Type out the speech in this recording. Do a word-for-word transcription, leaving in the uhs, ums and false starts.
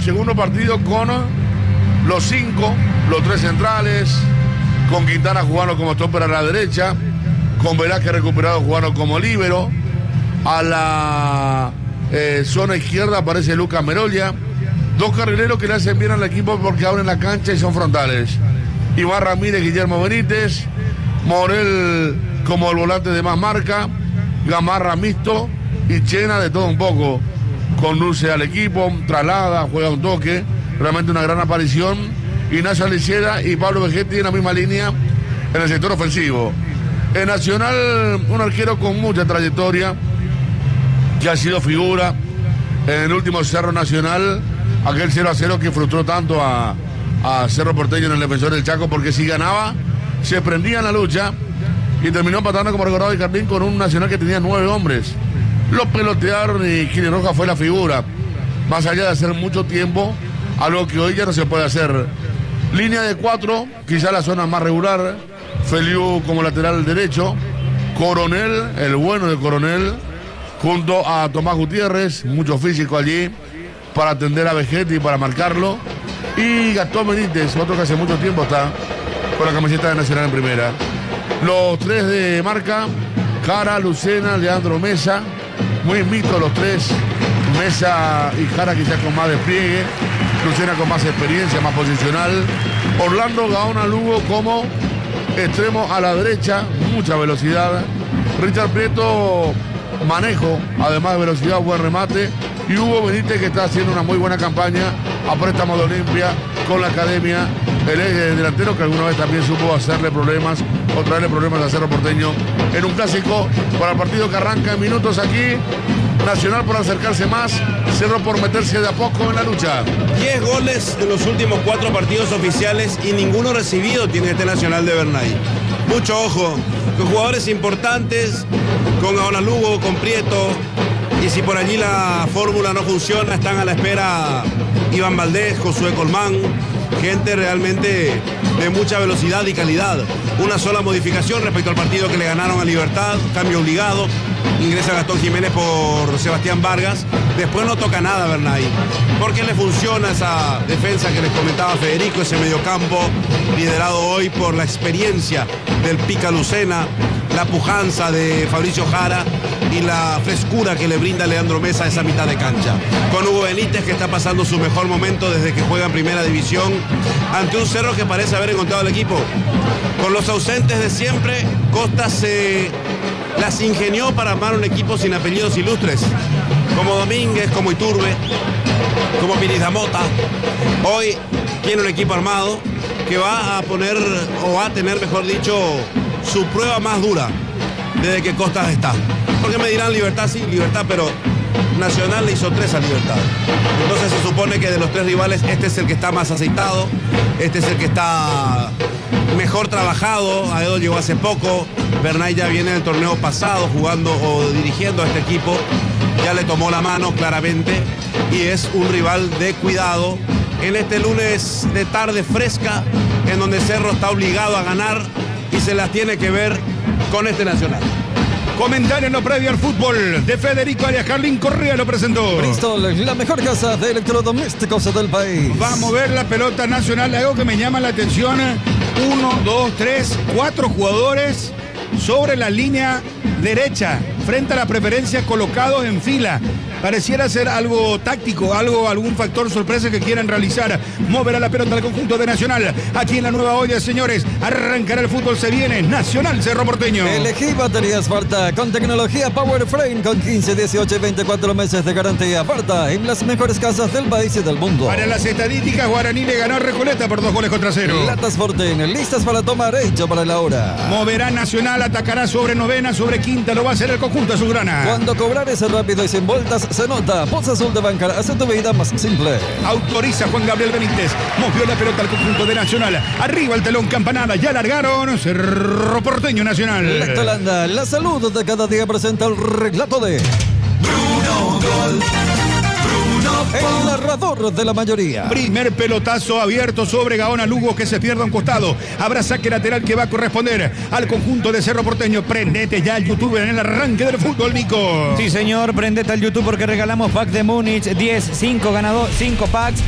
segundo partido con los cinco, los tres centrales, con Quintana jugando como stopper a la derecha, con Velázquez recuperado jugando como líbero. A la eh, zona izquierda aparece Lucas Merolia. Dos carrileros que le hacen bien al equipo porque abren la cancha y son frontales. Iván Ramírez, Guillermo Benítez, Morel como el volante de más marca, Gamarra mixto y Chena de todo un poco. Conduce al equipo, traslada, juega un toque, realmente una gran aparición. Ignacio Aliciera y Pablo Vegetti en la misma línea en el sector ofensivo. En Nacional, un arquero con mucha trayectoria, que ha sido figura en el último Cerro Nacional, aquel cero a cero que frustró tanto a, a Cerro Porteño en el Defensor del Chaco, porque si ganaba, se prendía en la lucha y terminó empatando, como recordaba el Jardín, con un Nacional que tenía nueve hombres. Lo pelotearon y Kili Roja fue la figura, más allá de hacer mucho tiempo, algo que hoy ya no se puede hacer. Línea de cuatro, quizá la zona más regular, Feliu como lateral derecho, Coronel, el bueno de Coronel, junto a Tomás Gutiérrez, mucho físico allí, para atender a Vegetti, para marcarlo, y Gastón Benítez, otro que hace mucho tiempo está con la camiseta de Nacional en primera. Los tres de marca, Jara, Lucena, Leandro Mesa, muy mixtos los tres, Mesa y Jara quizás con más despliegue, Lucena con más experiencia, más posicional, Orlando Gaona Lugo como extremo a la derecha, mucha velocidad, Richard Prieto, manejo, además de velocidad, buen remate, y Hugo Benítez, que está haciendo una muy buena campaña a préstamo de Olimpia con la academia, el eje delantero que alguna vez también supo hacerle problemas o traerle problemas a Cerro Porteño en un clásico para el partido que arranca en minutos aquí. Nacional por acercarse más, Cerro por meterse de a poco en la lucha. diez goles en los últimos cuatro partidos oficiales y ninguno recibido tiene este Nacional de Bernay. Mucho ojo, con jugadores importantes, con Gaona Lugo, con Prieto, y si por allí la fórmula no funciona, están a la espera Iván Valdés, Josué Colmán, gente realmente de mucha velocidad y calidad. Una sola modificación respecto al partido que le ganaron a Libertad, cambio obligado, ingresa Gastón Jiménez por Sebastián Vargas, después no toca nada Bernay, porque le funciona esa defensa que les comentaba Federico, ese mediocampo liderado hoy por la experiencia del Pica Lucena, la pujanza de Fabricio Jara y la frescura que le brinda Leandro Mesa a esa mitad de cancha. Con Hugo Benítez, que está pasando su mejor momento desde que juega en primera división, ante un Cerro que parece haber encontrado el equipo. Con los ausentes de siempre, Costa se las ingenió para armar un equipo sin apellidos ilustres, como Domínguez, como Iturbe, como Pirizamota. Hoy tiene un equipo armado que va a poner, o va a tener, mejor dicho, su prueba más dura desde que Costas está. Porque me dirán Libertad, sí, Libertad, pero Nacional le hizo tres a Libertad. Entonces se supone que de los tres rivales este es el que está más aceitado, este es el que está mejor trabajado. Aedo llegó hace poco, Bernay ya viene del torneo pasado jugando o dirigiendo a este equipo, ya le tomó la mano claramente y es un rival de cuidado en este lunes de tarde fresca en donde Cerro está obligado a ganar y se las tiene que ver con este Nacional. Comentario en lo previo al fútbol de Federico Arias. Carlín Correa lo presentó. Bristol, la mejor casa de electrodomésticos del país. Va a mover la pelota Nacional. Algo que me llama la atención: uno, dos, tres, cuatro jugadores sobre la línea derecha, frente a la preferencia, colocados en fila. Pareciera ser algo táctico, algo, algún factor sorpresa que quieran realizar. Moverá la pelota al conjunto de Nacional. Aquí en la nueva olla, señores, arrancará el fútbol, se viene Nacional Cerro Porteño. Elegí baterías Farta con tecnología Power Frame con quince, dieciocho y veinticuatro meses de garantía. Farta en las mejores casas del país y del mundo. Para las estadísticas, Guaraní le ganó a Recoleta por dos goles contra cero. Latas Forten, listas para tomar, hecho para la hora. Moverá Nacional, atacará sobre novena, sobre quinta, lo va a hacer el conjunto azulgrana. Cuando cobrar es rápido y sin vueltas, se nota. Poza Azul de Bancar hace tu vida más simple. Autoriza Juan Gabriel Benítez. Movió la pelota al conjunto de Nacional. Arriba el telón, campanada. Ya largaron. Cerro Porteño Nacional. Lactolanda, la salud de cada día presenta el relato de Bruno Gol. el narrador de la mayoría. Primer pelotazo abierto sobre Gaona Lugo, que se pierde a un costado. Habrá saque lateral que va a corresponder al conjunto de Cerro Porteño. Prendete ya al YouTube en el arranque del fútbol, Nico. Sí, señor, prendete al YouTube porque regalamos pack de Múnich. diez, cinco ganadores, cinco packs.